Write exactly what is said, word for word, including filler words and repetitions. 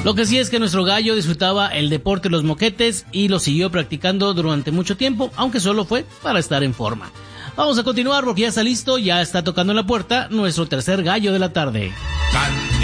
Lo que sí es que nuestro gallo disfrutaba el deporte de los moquetes y lo siguió practicando durante mucho tiempo, aunque solo fue para estar en forma. Vamos a continuar porque ya está listo, ya está tocando en la puerta nuestro tercer gallo de la tarde.